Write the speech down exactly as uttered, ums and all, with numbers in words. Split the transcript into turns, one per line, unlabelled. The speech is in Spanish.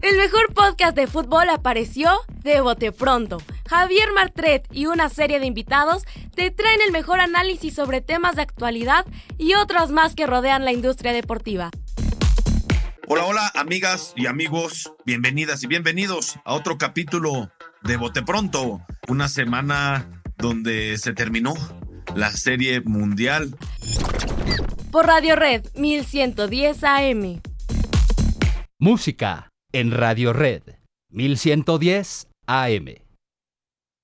El mejor podcast de fútbol apareció de bote pronto. Javier Martret y una serie de invitados te traen el mejor análisis sobre temas de actualidad y otros más que rodean la industria deportiva.
Hola, hola, amigas y amigos, bienvenidas y bienvenidos a otro capítulo de Bote Pronto, una semana donde se terminó la Serie Mundial.
Por Radio Red mil ciento diez A M.
Música en Radio Red mil ciento diez A M.